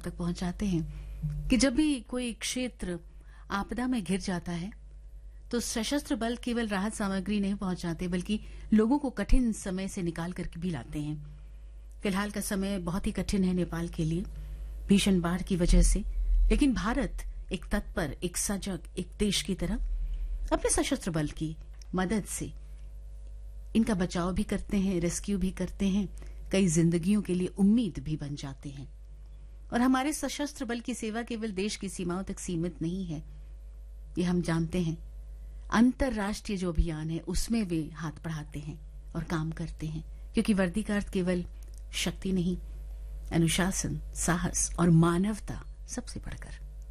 आप तक पहुंचाते हैं कि जब भी कोई क्षेत्र आपदा में घिर जाता है तो सशस्त्र बल केवल राहत सामग्री नहीं पहुंचाते बल्कि लोगों को कठिन समय से निकाल करके भी लाते हैं। फिलहाल का समय बहुत ही कठिन है नेपाल के लिए भीषण बाढ़ की वजह से, लेकिन भारत एक तत्पर, एक सजग, एक देश की तरह अपने सशस्त्र बल की मदद से इनका बचाव भी करते हैं, रेस्क्यू भी करते हैं, कई जिंदगियों के लिए उम्मीद भी बन जाते हैं। और हमारे सशस्त्र बल की सेवा केवल देश की सीमाओं तक सीमित नहीं है, ये हम जानते हैं। अंतर्राष्ट्रीय जो अभियान है उसमें वे हाथ बढ़ाते हैं और काम करते हैं, क्योंकि वर्दी का अर्थ केवल शक्ति नहीं, अनुशासन, साहस और मानवता सबसे बढ़कर।